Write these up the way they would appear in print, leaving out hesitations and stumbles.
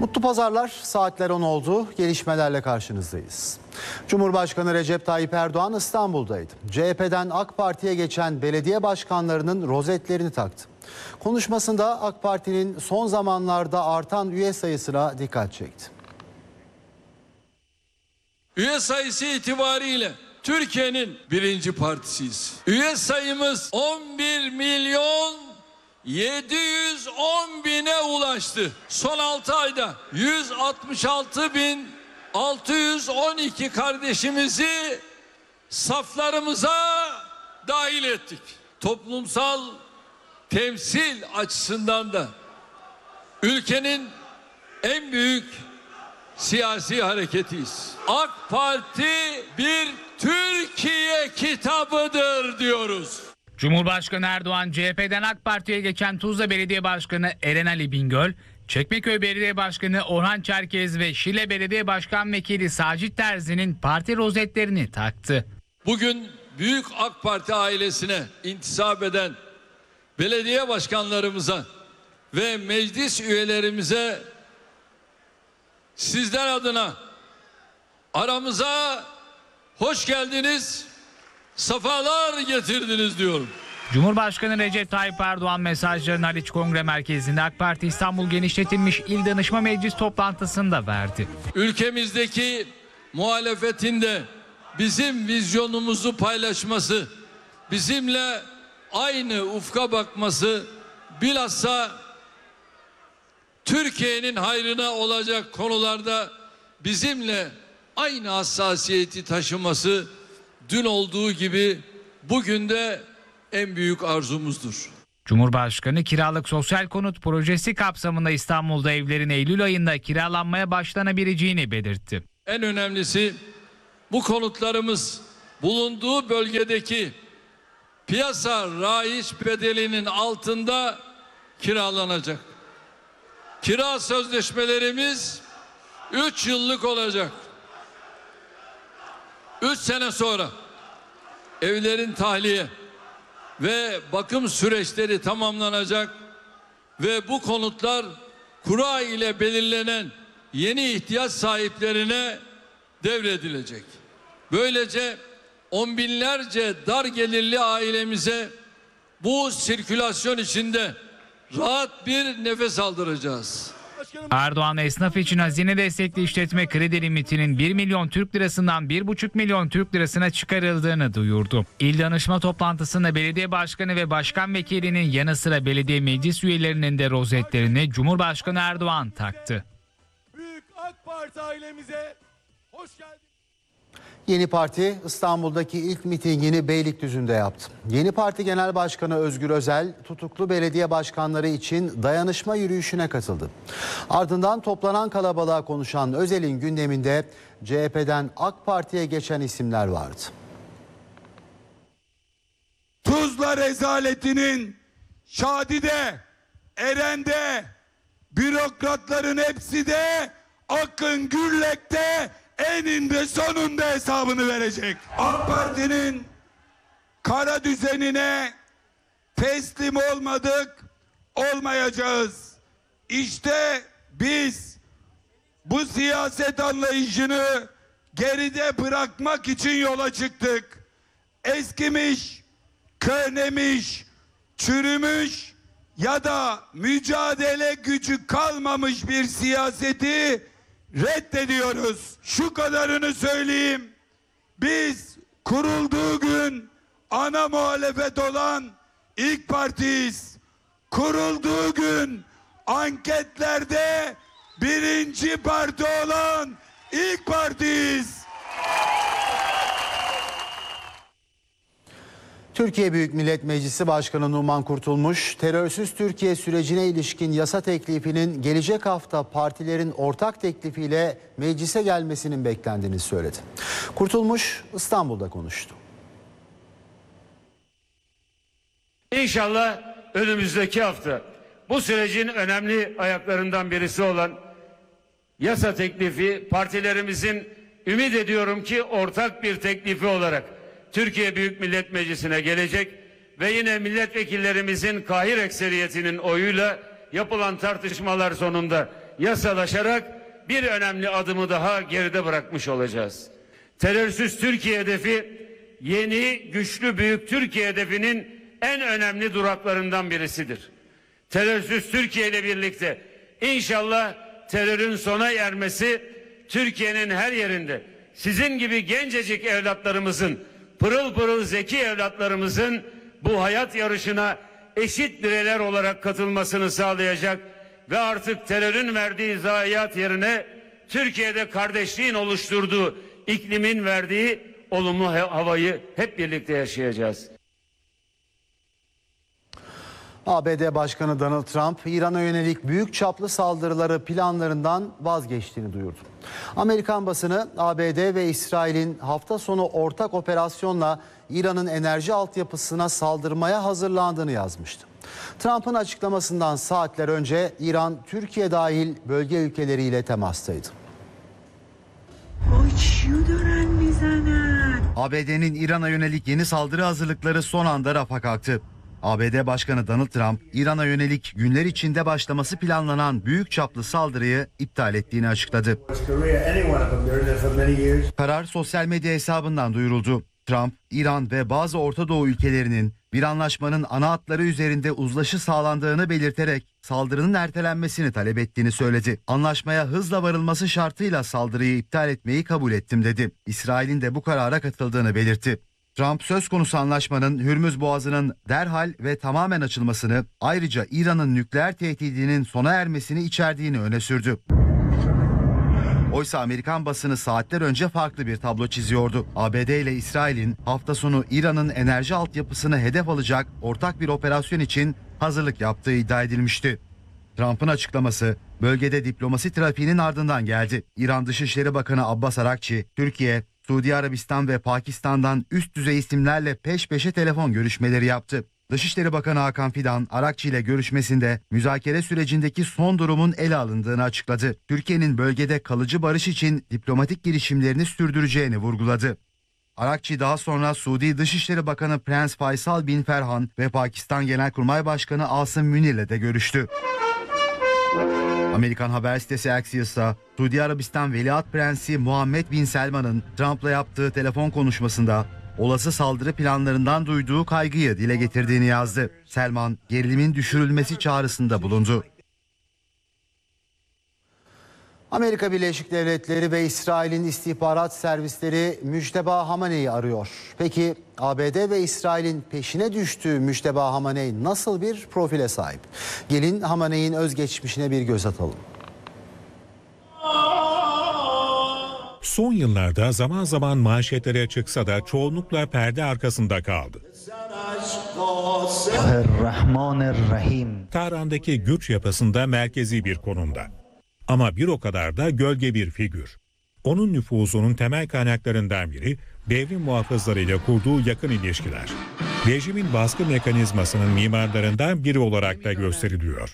Mutlu pazarlar, saatler 10 oldu. Gelişmelerle karşınızdayız. Cumhurbaşkanı Recep Tayyip Erdoğan İstanbul'daydı. CHP'den AK Parti'ye geçen belediye başkanlarının rozetlerini taktı. Konuşmasında AK Parti'nin son zamanlarda artan üye sayısına dikkat çekti. Üye sayısı itibariyle Türkiye'nin birinci partisiyiz. Üye sayımız 11 milyon 710 bine ulaştı. Son 6 ayda 166.612 kardeşimizi saflarımıza dahil ettik. Toplumsal temsil açısından da ülkenin en büyük siyasi hareketiyiz. AK Parti bir Türkiye kitabıdır diyoruz. Cumhurbaşkanı Erdoğan, CHP'den AK Parti'ye geçen Tuzla Belediye Başkanı Eren Ali Bingöl, Çekmeköy Belediye Başkanı Orhan Çerkez ve Şile Belediye Başkan Vekili Sacit Terzi'nin parti rozetlerini taktı. Bugün büyük AK Parti ailesine intisap eden belediye başkanlarımıza ve meclis üyelerimize sizler adına aramıza hoş geldiniz, sefalar getirdiniz diyorum. Cumhurbaşkanı Recep Tayyip Erdoğan mesajlarını Haliç Kongre Merkezi'nde AK Parti İstanbul Genişletilmiş İl Danışma Meclis toplantısında verdi. Ülkemizdeki muhalefetin de bizim vizyonumuzu paylaşması, bizimle aynı ufka bakması, bilhassa Türkiye'nin hayrına olacak konularda bizimle aynı hassasiyeti taşıması dün olduğu gibi bugün de en büyük arzumuzdur. Cumhurbaşkanı kiralık sosyal konut projesi kapsamında İstanbul'da evlerin Eylül ayında kiralanmaya başlanabileceğini belirtti. En önemlisi bu konutlarımız bulunduğu bölgedeki piyasa raiç bedelinin altında kiralanacak. Kira sözleşmelerimiz 3 yıllık olacak. 3 sene sonra evlerin tahliye ve bakım süreçleri tamamlanacak ve bu konutlar kura ile belirlenen yeni ihtiyaç sahiplerine devredilecek. Böylece on binlerce dar gelirli ailemize bu sirkülasyon içinde rahat bir nefes aldıracağız. Erdoğan, esnaf için hazine destekli işletme kredi limitinin 1 milyon Türk lirasından 1,5 milyon Türk lirasına çıkarıldığını duyurdu. İl danışma toplantısında belediye başkanı ve başkan vekilinin yanı sıra belediye meclis üyelerinin de rozetlerini Cumhurbaşkanı Erdoğan taktı. Büyük AK Parti ailemize hoş geldiniz. Yeni Parti İstanbul'daki ilk mitingini Beylikdüzü'nde yaptı. Yeni Parti Genel Başkanı Özgür Özel, tutuklu belediye başkanları için dayanışma yürüyüşüne katıldı. Ardından toplanan kalabalığa konuşan Özel'in gündeminde CHP'den AK Parti'ye geçen isimler vardı. Tuzla rezaletinin Şadi'de, Eren'de, bürokratların hepsi de Akın Gürlek'te eninde sonunda hesabını verecek. AK Parti'nin kara düzenine teslim olmadık, olmayacağız. İşte biz bu siyaset anlayışını geride bırakmak için yola çıktık. Eskimiş, körnemiş, çürümüş ya da mücadele gücü kalmamış bir siyaseti reddediyoruz. Şu kadarını söyleyeyim. Biz kurulduğu gün ana muhalefet olan ilk partiyiz. Kurulduğu gün anketlerde birinci parti olan ilk partiyiz. Türkiye Büyük Millet Meclisi Başkanı Numan Kurtulmuş, terörsüz Türkiye sürecine ilişkin yasa teklifinin gelecek hafta partilerin ortak teklifiyle meclise gelmesinin beklendiğini söyledi. Kurtulmuş İstanbul'da konuştu. İnşallah önümüzdeki hafta bu sürecin önemli ayaklarından birisi olan yasa teklifi partilerimizin ümit ediyorum ki ortak bir teklifi olarak Türkiye Büyük Millet Meclisi'ne gelecek ve yine milletvekillerimizin kahir ekseriyetinin oyuyla yapılan tartışmalar sonunda yasalaşarak bir önemli adımı daha geride bırakmış olacağız. Terörsüz Türkiye hedefi yeni, güçlü, büyük Türkiye hedefinin en önemli duraklarından birisidir. Terörsüz Türkiye ile birlikte inşallah terörün sona ermesi, Türkiye'nin her yerinde sizin gibi gencecik evlatlarımızın, pırıl pırıl zeki evlatlarımızın bu hayat yarışına eşit bireyler olarak katılmasını sağlayacak ve artık terörün verdiği zayiat yerine Türkiye'de kardeşliğin oluşturduğu iklimin verdiği olumlu havayı hep birlikte yaşayacağız. ABD Başkanı Donald Trump, İran'a yönelik büyük çaplı saldırıları planlarından vazgeçtiğini duyurdu. Amerikan basını ABD ve İsrail'in hafta sonu ortak operasyonla İran'ın enerji altyapısına saldırmaya hazırlandığını yazmıştı. Trump'ın açıklamasından saatler önce İran, Türkiye dahil bölge ülkeleriyle temastaydı. ABD'nin İran'a yönelik yeni saldırı hazırlıkları son anda rafa kalktı. ABD Başkanı Donald Trump, İran'a yönelik günler içinde başlaması planlanan büyük çaplı saldırıyı iptal ettiğini açıkladı. Karar sosyal medya hesabından duyuruldu. Trump, İran ve bazı Orta Doğu ülkelerinin bir anlaşmanın ana hatları üzerinde uzlaşı sağlandığını belirterek saldırının ertelenmesini talep ettiğini söyledi. Anlaşmaya hızla varılması şartıyla saldırıyı iptal etmeyi kabul ettim dedi. İsrail'in de bu karara katıldığını belirtti. Trump söz konusu anlaşmanın Hürmüz Boğazı'nın derhal ve tamamen açılmasını, ayrıca İran'ın nükleer tehdidinin sona ermesini içerdiğini öne sürdü. Oysa Amerikan basını saatler önce farklı bir tablo çiziyordu. ABD ile İsrail'in hafta sonu İran'ın enerji altyapısını hedef alacak ortak bir operasyon için hazırlık yaptığı iddia edilmişti. Trump'ın açıklaması bölgede diplomasi trafiğinin ardından geldi. İran Dışişleri Bakanı Abbas Arakçi, Türkiye, Suudi Arabistan ve Pakistan'dan üst düzey isimlerle peş peşe telefon görüşmeleri yaptı. Dışişleri Bakanı Hakan Fidan, Arakçi ile görüşmesinde müzakere sürecindeki son durumun ele alındığını açıkladı. Türkiye'nin bölgede kalıcı barış için diplomatik girişimlerini sürdüreceğini vurguladı. Arakçi daha sonra Suudi Dışişleri Bakanı Prens Faysal bin Ferhan ve Pakistan Genelkurmay Başkanı Asım Münir'le de görüştü. Amerikan haber sitesi Axios'ta Suudi Arabistan Veliaht Prensi Muhammed Bin Selman'ın Trump'la yaptığı telefon konuşmasında olası saldırı planlarından duyduğu kaygıyı dile getirdiğini yazdı. Selman, gerilimin düşürülmesi çağrısında bulundu. Amerika Birleşik Devletleri ve İsrail'in istihbarat servisleri Müçteba Hamane'yi arıyor. Peki ABD ve İsrail'in peşine düştüğü Müçteba Hamane nasıl bir profile sahip? Gelin Hamane'nin özgeçmişine bir göz atalım. Son yıllarda zaman zaman manşetlere çıksa da çoğunlukla perde arkasında kaldı. Tahran'daki güç yapısında merkezi bir konumda. Ama bir o kadar da gölge bir figür. Onun nüfuzunun temel kaynaklarından biri devrim muhafızlarıyla kurduğu yakın ilişkiler. Rejimin baskı mekanizmasının mimarlarından biri olarak da gösteriliyor.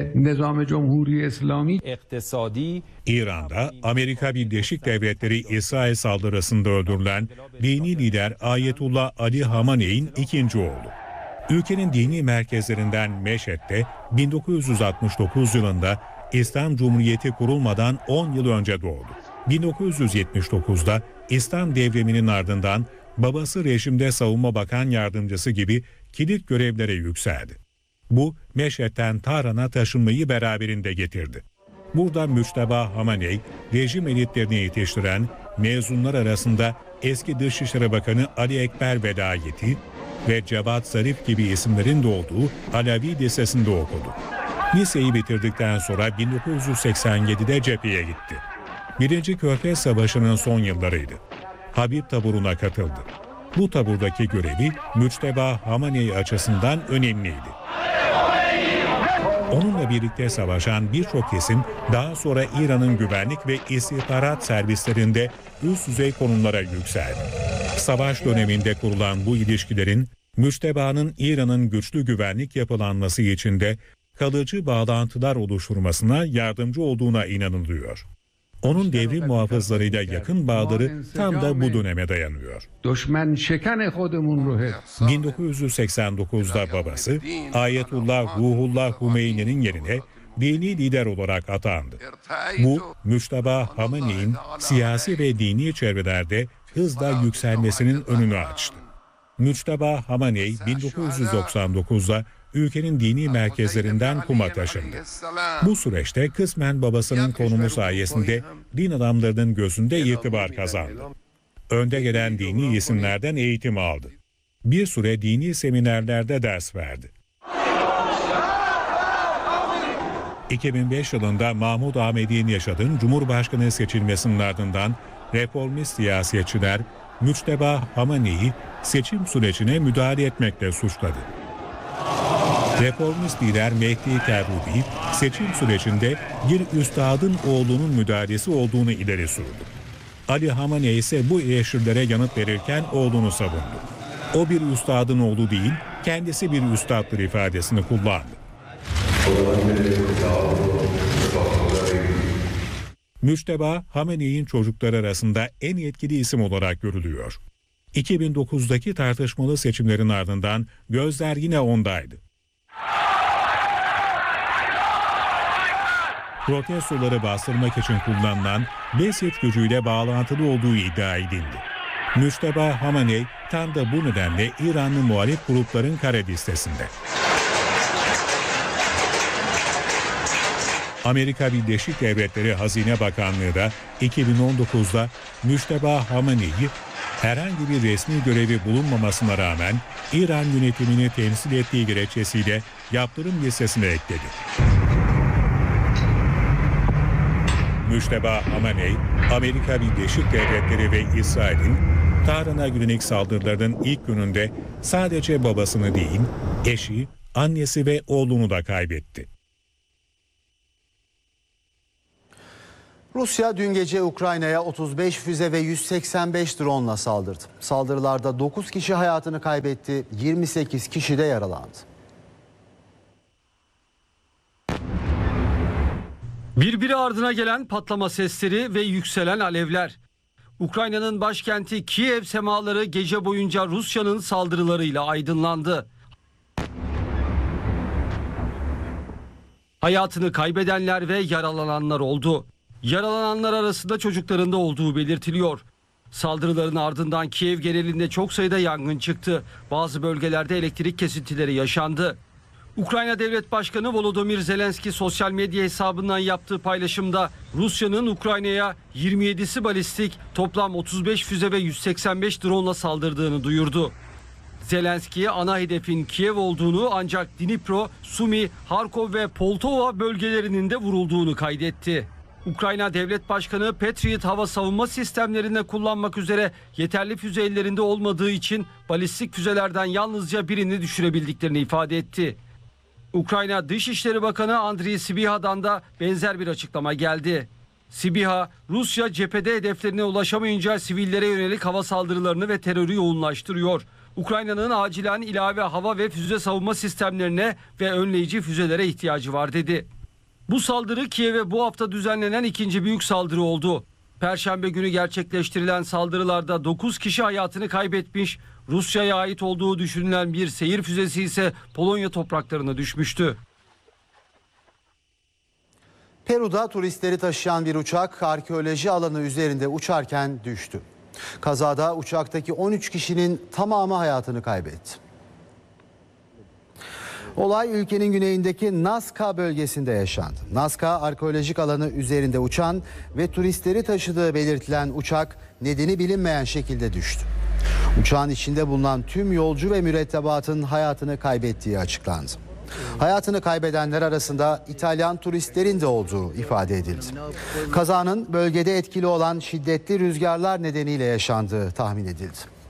İran'da Amerika Birleşik Devletleri İsrail saldırısında öldürülen dini lider Ayetullah Ali Hamane'in ikinci oğlu. Ülkenin dini merkezlerinden Meşhed'de 1969 yılında İslam Cumhuriyeti kurulmadan 10 yıl önce doğdu. 1979'da İslam devriminin ardından babası rejimde savunma bakan yardımcısı gibi kilit görevlere yükseldi. Bu Meşhed'den Tahran'a taşınmayı beraberinde getirdi. Burada Müçteba Hamane, rejim elitlerini yetiştiren mezunlar arasında eski Dışişleri Bakanı Ali Ekber Velayeti ve Cevat Zarif gibi isimlerin de olduğu Alevi Lisesi'nde okudu. Liseyi bitirdikten sonra 1987'de cepheye gitti. Birinci Körfez Savaşı'nın son yıllarıydı. Habib taburuna katıldı. Bu taburdaki görevi Müçteba Hamane açısından önemliydi. Onunla birlikte savaşan birçok isim daha sonra İran'ın güvenlik ve istihbarat servislerinde üst düzey konumlara yükseldi. Savaş döneminde kurulan bu ilişkilerin Müçteba'nın İran'ın güçlü güvenlik yapılanması için de kalıcı bağlantılar oluşturmasına yardımcı olduğuna inanılıyor. Onun devrim muhafızlarıyla yakın bağları tam da bu döneme dayanıyor. 1989'da babası Ayetullah Ruhullah Hümeyni'nin yerine dini lider olarak atandı. Bu, Müşteba Hamaney'in siyasi ve dini çevrelerde hızla yükselmesinin önünü açtı. Müşteba Hamaney 1999'da ülkenin dini merkezlerinden Kum'a taşındı. Bu süreçte kısmen babasının konumu sayesinde din adamlarının gözünde itibar kazandı. Önde gelen dini isimlerden eğitim aldı. Bir süre dini seminerlerde ders verdi. 2005 yılında Mahmud Ahmedi'nin yaşadığı Cumhurbaşkanı seçilmesinin ardından reformist siyasetçiler Müşteba Hamaney'i seçim sürecine müdahale etmekle suçladı. Reformist lider Mehdi Kerrubi seçim sürecinde bir üstadın oğlunun müdahalesi olduğunu ileri sürdü. Ali Hamaney ise bu eleştirilere yanıt verirken oğlunu savundu. O bir üstadın oğlu değil, kendisi bir üstattır ifadesini kullandı. Müşteba Hamaney'in çocukları arasında en etkili isim olarak görülüyor. 2009'daki tartışmalı seçimlerin ardından gözler yine ondaydı. Protestoları bastırmak için kullanılan Besit gücüyle bağlantılı olduğu iddia edildi. Müşteba Hamaney tam da bu nedenle İranlı muhalif grupların kara listesinde. Amerika Birleşik Devletleri Hazine Bakanlığı da 2019'da Müşteba Hamaney'i herhangi bir resmi görevi bulunmamasına rağmen İran yönetimini temsil ettiği gerekçesiyle yaptırım listesine ekledi. Müşteba Hamaney, Amerika Birleşik Devletleri ve İsrail'in Tahran'a yönelik saldırılarının ilk gününde sadece babasını değil, eşi, annesi ve oğlunu da kaybetti. Rusya dün gece Ukrayna'ya 35 füze ve 185 drone'la saldırdı. Saldırılarda 9 kişi hayatını kaybetti, 28 kişi de yaralandı. Birbiri ardına gelen patlama sesleri ve yükselen alevler. Ukrayna'nın başkenti Kiev semaları gece boyunca Rusya'nın saldırılarıyla aydınlandı. Hayatını kaybedenler ve yaralananlar oldu. Yaralananlar arasında çocukların da olduğu belirtiliyor. Saldırıların ardından Kiev genelinde çok sayıda yangın çıktı. Bazı bölgelerde elektrik kesintileri yaşandı. Ukrayna Devlet Başkanı Volodymyr Zelenski sosyal medya hesabından yaptığı paylaşımda Rusya'nın Ukrayna'ya 27'si balistik, toplam 35 füze ve 185 drone'la saldırdığını duyurdu. Zelenski ana hedefin Kiev olduğunu ancak Dnipro, Sumi, Harkov ve Poltava bölgelerinin de vurulduğunu kaydetti. Ukrayna Devlet Başkanı Patriot hava savunma sistemlerinde kullanmak üzere yeterli füze ellerinde olmadığı için balistik füzelerden yalnızca birini düşürebildiklerini ifade etti. Ukrayna Dışişleri Bakanı Andriy Sibiha'dan da benzer bir açıklama geldi. Sibiha, Rusya cephede hedeflerine ulaşamayınca sivillere yönelik hava saldırılarını ve terörü yoğunlaştırıyor. Ukrayna'nın acilen ilave hava ve füze savunma sistemlerine ve önleyici füzelere ihtiyacı var dedi. Bu saldırı Kiev'e bu hafta düzenlenen ikinci büyük saldırı oldu. Perşembe günü gerçekleştirilen saldırılarda 9 kişi hayatını kaybetmiş, Rusya'ya ait olduğu düşünülen bir seyir füzesi ise Polonya topraklarına düşmüştü. Peru'da turistleri taşıyan bir uçak arkeoloji alanı üzerinde uçarken düştü. Kazada uçaktaki 13 kişinin tamamı hayatını kaybetti. Olay ülkenin güneyindeki Nazca bölgesinde yaşandı. Nazca arkeolojik alanı üzerinde uçan ve turistleri taşıdığı belirtilen uçak nedeni bilinmeyen şekilde düştü. Uçağın içinde bulunan tüm yolcu ve mürettebatın hayatını kaybettiği açıklandı. Hayatını kaybedenler arasında İtalyan turistlerin de olduğu ifade edildi. Kazanın bölgede etkili olan şiddetli rüzgarlar nedeniyle yaşandığı tahmin edildi.